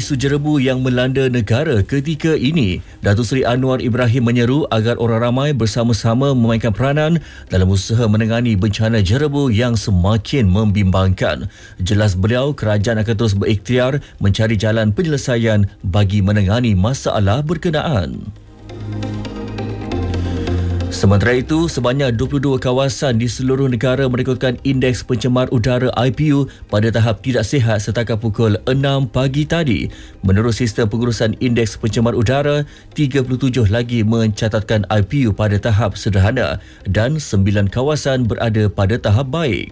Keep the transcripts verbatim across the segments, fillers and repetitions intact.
isu jerebu yang melanda negara ketika ini, Datuk Seri Anwar Ibrahim menyeru agar orang ramai bersama-sama memainkan peranan dalam usaha menangani bencana jerebu yang semakin membimbangkan. Jelas beliau, kerajaan akan terus berikhtiar mencari jalan penyelesaian bagi menangani masalah berkenaan. Sementara itu, sebanyak dua puluh dua kawasan di seluruh negara merekodkan indeks pencemar udara I P U pada tahap tidak sihat setakat pukul enam pagi tadi. Menurut sistem pengurusan indeks pencemar udara, tiga puluh tujuh lagi mencatatkan I P U pada tahap sederhana dan sembilan kawasan berada pada tahap baik.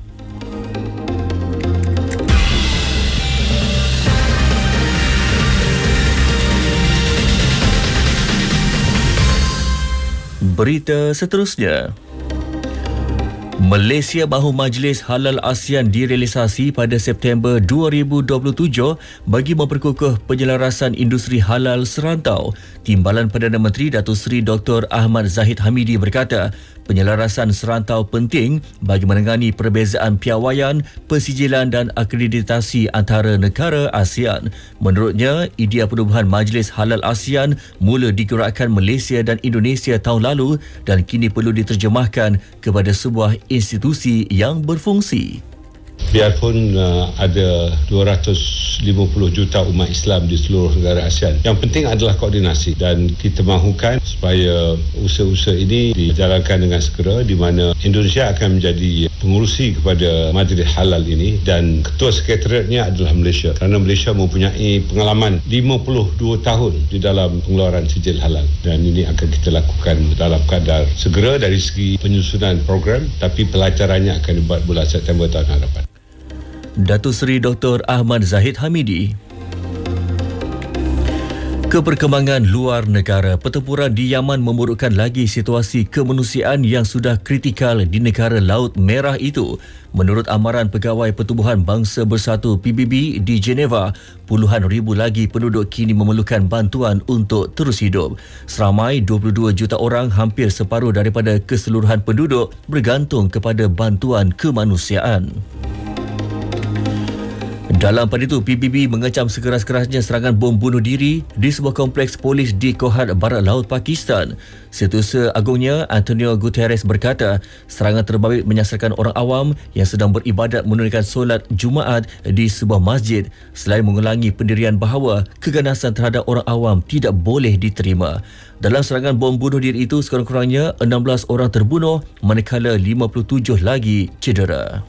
Berita seterusnya. Malaysia mahu Majlis Halal ASEAN direalisasi pada September dua ribu dua puluh tujuh bagi memperkukuh penyelarasan industri halal serantau. Timbalan Perdana Menteri Datuk Seri Doktor Ahmad Zahid Hamidi berkata, penyelarasan serantau penting bagi menangani perbezaan piawaian, persijilan dan akreditasi antara negara ASEAN. Menurutnya, idea penubuhan Majlis Halal ASEAN mula digerakkan Malaysia dan Indonesia tahun lalu dan kini perlu diterjemahkan kepada sebuah institusi yang berfungsi. Biarpun uh, ada dua ratus lima puluh juta umat Islam di seluruh negara ASEAN, yang penting adalah koordinasi dan kita mahukan supaya usaha-usaha ini dijalankan dengan segera, di mana Indonesia akan menjadi pengurusi kepada Majlis Halal ini dan ketua sekretariatnya adalah Malaysia, kerana Malaysia mempunyai pengalaman lima puluh dua tahun di dalam pengeluaran sijil halal, dan ini akan kita lakukan dalam kadar segera dari segi penyusunan program, tapi pelacarannya akan dibuat bulan September tahun hadapan. Datuk Seri Doktor Ahmad Zahid Hamidi. Keperkembangan luar negara, pertempuran di Yaman memburukkan lagi situasi kemanusiaan yang sudah kritikal di negara Laut Merah itu. Menurut amaran Pegawai Pertubuhan Bangsa Bersatu P B B di Geneva, puluhan ribu lagi penduduk kini memerlukan bantuan untuk terus hidup. Seramai dua puluh dua juta orang, hampir separuh daripada keseluruhan penduduk, bergantung kepada bantuan kemanusiaan. Dalam pada itu, P B B mengecam sekeras-kerasnya serangan bom bunuh diri di sebuah kompleks polis di Kohat Barat Laut Pakistan. Setiausaha Agungnya Antonio Guterres berkata, serangan terbabit menyasarkan orang awam yang sedang beribadat menunaikan solat Jumaat di sebuah masjid. Selain mengulangi pendirian bahawa keganasan terhadap orang awam tidak boleh diterima. Dalam serangan bom bunuh diri itu, sekurang-kurangnya enam belas orang terbunuh manakala lima puluh tujuh lagi cedera.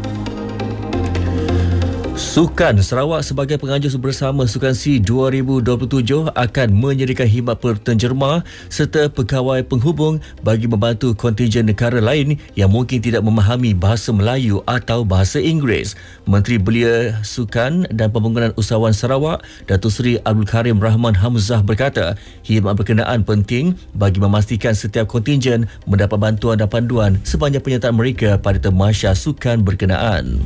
Sukan Sarawak sebagai penganjur bersama Sukan C dua ribu dua puluh tujuh akan menyediakan khidmat penterjemah serta pegawai penghubung bagi membantu kontingen negara lain yang mungkin tidak memahami bahasa Melayu atau bahasa Inggeris. Menteri Belia, Sukan dan Pembangunan Usahawan Sarawak, Datuk Seri Abdul Karim Rahman Hamzah berkata, khidmat berkenaan penting bagi memastikan setiap kontingen mendapat bantuan dan panduan sepanjang penyertaan mereka pada tamasya sukan berkenaan.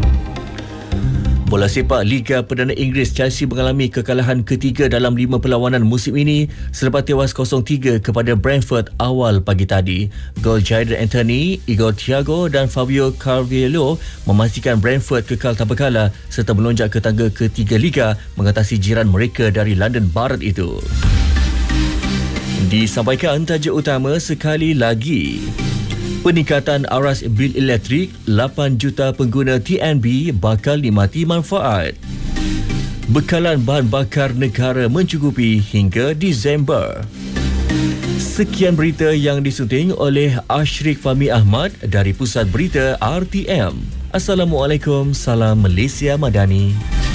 Bola sepak Liga Perdana Inggeris, Chelsea mengalami kekalahan ketiga dalam lima perlawanan musim ini selepas tewas kosong tiga kepada Brentford awal pagi tadi. Gol Jadon Anthony, Igor Thiago dan Fabio Carvalho memastikan Brentford kekal tanpa kalah serta melonjak ke tangga ketiga Liga mengatasi jiran mereka dari London Barat itu. Disampaikan tajuk utama sekali lagi. Peningkatan aras bil elektrik, lapan juta pengguna T N B bakal nikmati manfaat. Bekalan bahan bakar negara mencukupi hingga Disember. Sekian berita yang disunting oleh Ashrik Fahmi Ahmad dari Pusat Berita R T M. Assalamualaikum, salam Malaysia Madani.